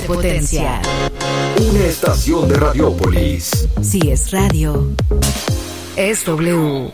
potencia. Una estación de Radiópolis. Si es radio, es W.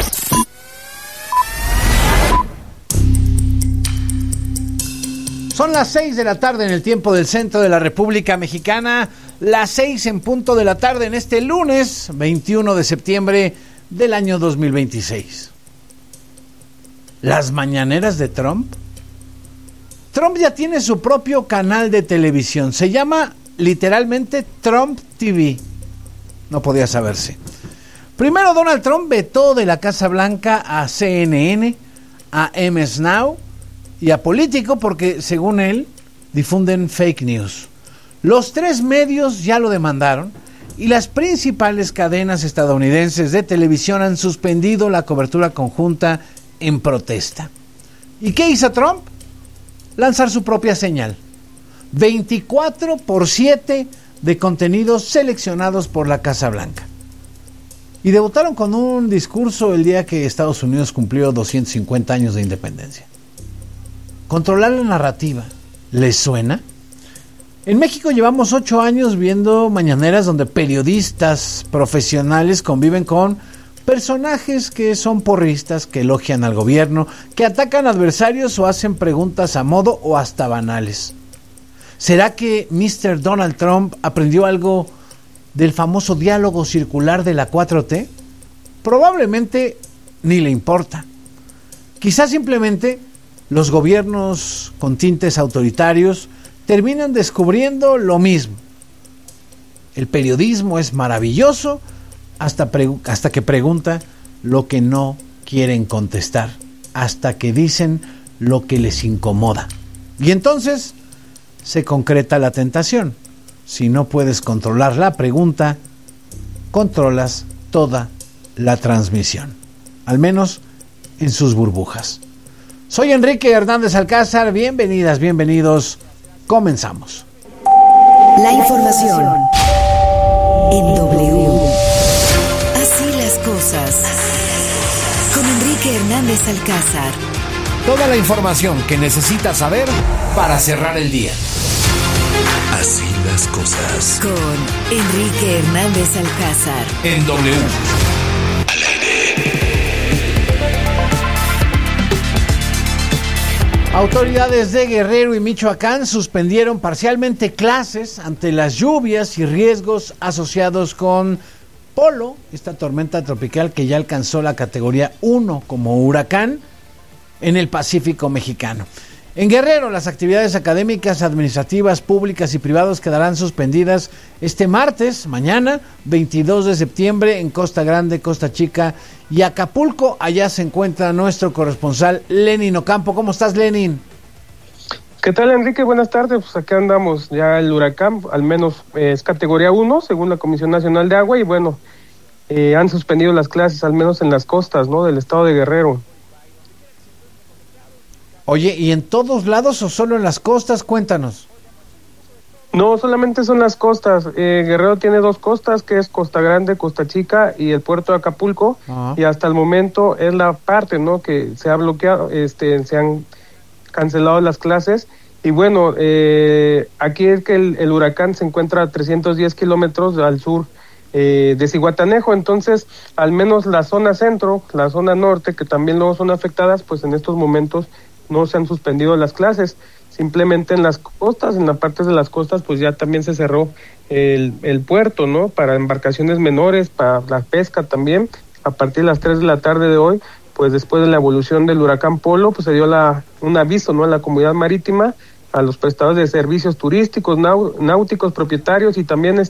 Son las 6 de la tarde en el tiempo del centro de la República Mexicana, las 6 en punto de la tarde en este lunes 21 de septiembre del año 2026. ¿Las mañaneras de Trump? Trump ya tiene su propio canal de televisión, se llama literalmente Trump TV. No podía saberse. Primero Donald Trump vetó de la Casa Blanca a CNN, a MS Now y a Político porque, según él, difunden fake news. Los tres medios ya lo demandaron y las principales cadenas estadounidenses de televisión han suspendido la cobertura conjunta en protesta. ¿Y qué hizo Trump? Lanzar su propia señal. 24/7 de contenidos seleccionados por la Casa Blanca. Y debutaron con un discurso el día que Estados Unidos cumplió 250 años de independencia. Controlar la narrativa, ¿les suena? En México llevamos 8 años viendo mañaneras donde periodistas profesionales conviven con personajes que son porristas, que elogian al gobierno, que atacan adversarios o hacen preguntas a modo o hasta banales. ¿Será que Mr. Donald Trump aprendió algo del famoso diálogo circular de la 4T? Probablemente ni le importa. Quizás simplemente los gobiernos con tintes autoritarios terminan descubriendo lo mismo. El periodismo es maravilloso hasta que pregunta lo que no quieren contestar, hasta que dicen lo que les incomoda. Y entonces se concreta la tentación. Si no puedes controlar la pregunta, controlas toda la transmisión, al menos en sus burbujas. Soy Enrique Hernández Alcázar, bienvenidas, bienvenidos, comenzamos. La información en W. Así las cosas. Con Enrique Hernández Alcázar. Toda la información que necesitas saber para cerrar el día. Así las cosas. Con Enrique Hernández Alcázar. En W. Autoridades de Guerrero y Michoacán suspendieron parcialmente clases ante las lluvias y riesgos asociados con Polo, esta tormenta tropical que ya alcanzó la categoría 1 como huracán en el Pacífico mexicano. En Guerrero, las actividades académicas, administrativas, públicas y privadas quedarán suspendidas este martes, mañana, 22 de septiembre, en Costa Grande, Costa Chica y Acapulco. Allá se encuentra nuestro corresponsal Lenin Ocampo. ¿Cómo estás, Lenin? ¿Qué tal, Enrique? Buenas tardes. Pues aquí andamos. Ya el huracán, al menos es categoría 1, según la Comisión Nacional de Agua, y bueno, han suspendido las clases, al menos en las costas, ¿no?, del estado de Guerrero. Oye, ¿y en todos lados o solo en las costas? Cuéntanos. No, solamente son las costas. Guerrero tiene 2 costas, que es Costa Grande, Costa Chica y el puerto de Acapulco. Uh-huh. Y hasta el momento es la parte, ¿no?, que se ha bloqueado, se han cancelado las clases. Y bueno, aquí es que el huracán se encuentra a 310 kilómetros al sur de Zihuatanejo. Entonces, al menos la zona centro, la zona norte, que también luego son afectadas, pues en estos momentos no se han suspendido las clases. Simplemente en las costas, en la parte de las costas, pues ya también se cerró el puerto, ¿no?, para embarcaciones menores, para la pesca también. A partir de las 3 de la tarde de hoy, pues después de la evolución del huracán Polo, pues se dio un aviso, ¿no?, a la comunidad marítima, a los prestadores de servicios turísticos, náuticos, propietarios y también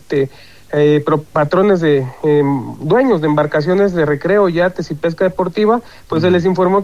patrones de dueños de embarcaciones de recreo, yates y pesca deportiva, pues se les informó